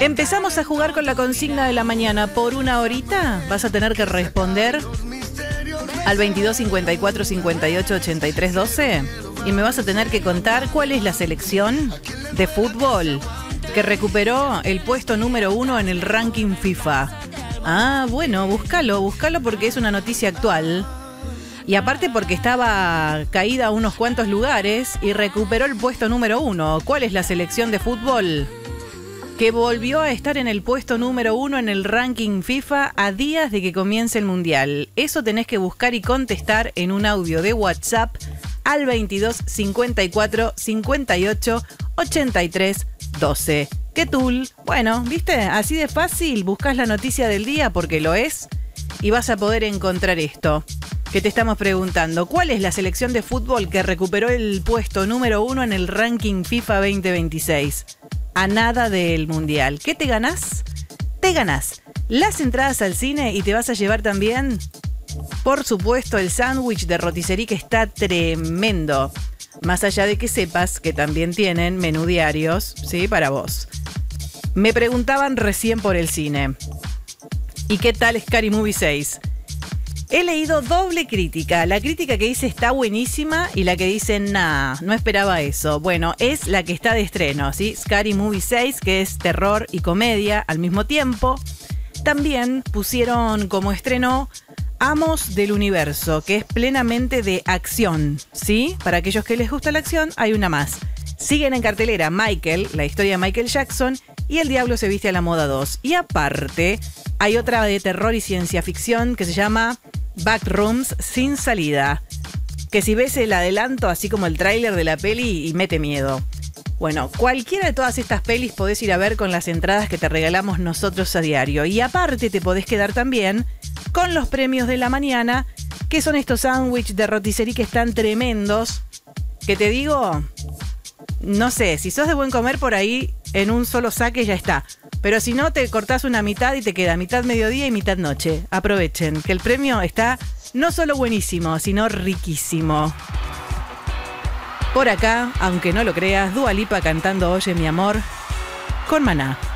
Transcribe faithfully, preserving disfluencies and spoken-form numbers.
Empezamos a jugar con la consigna de la mañana. Por una horita vas a tener que responder al veintidós cincuenta y cuatro cincuenta y ocho ochenta y tres doce y me vas a tener que contar cuál es la selección de fútbol que recuperó el puesto número uno en el ranking FIFA. Ah, bueno, búscalo, búscalo porque es una noticia actual. Y aparte porque estaba caída a unos cuantos lugares y recuperó el puesto número uno. ¿Cuál es la selección de fútbol que volvió a estar en el puesto número uno en el ranking FIFA a días de que comience el Mundial? Eso tenés que buscar y contestar en un audio de WhatsApp al veintidós cincuenta y cuatro cincuenta y ocho ochenta y tres doce. ¿Qué tool? Bueno, ¿viste? Así de fácil, buscas la noticia del día porque lo es y vas a poder encontrar esto que te estamos preguntando. ¿Cuál es la selección de fútbol que recuperó el puesto número uno en el ranking FIFA veinte veintiséis? A nada del Mundial. ¿Qué te ganás? Te ganás las entradas al cine y te vas a llevar también, por supuesto, el sándwich de rotisserie que está tremendo. Más allá de que sepas que también tienen menú diarios, ¿sí? Para vos. Me preguntaban recién por el cine. ¿Y qué tal Scary Movie seis? He leído doble crítica. La crítica que dice está buenísima y la que dice nah, no esperaba eso. Bueno, es la que está de estreno, ¿sí? Scary Movie seis, que es terror y comedia al mismo tiempo. También pusieron como estreno Amos del Universo, que es plenamente de acción, ¿sí? Para aquellos que les gusta la acción, hay una más. Siguen en cartelera Michael, la historia de Michael Jackson, y El Diablo se viste a la moda dos. Y aparte, hay otra de terror y ciencia ficción que se llama Backrooms sin salida, que si ves el adelanto, así como el tráiler de la peli, y mete miedo. Bueno, cualquiera de todas estas pelis podés ir a ver con las entradas que te regalamos nosotros a diario. Y aparte te podés quedar también con los premios de la mañana, que son estos sándwiches de rotisserie que están tremendos. Que te digo, no sé, si sos de buen comer por ahí, en un solo saque ya está. Pero si no, te cortás una mitad y te queda mitad mediodía y mitad noche. Aprovechen, que el premio está no solo buenísimo, sino riquísimo. Por acá, aunque no lo creas, Dua Lipa cantando Oye mi amor con Maná.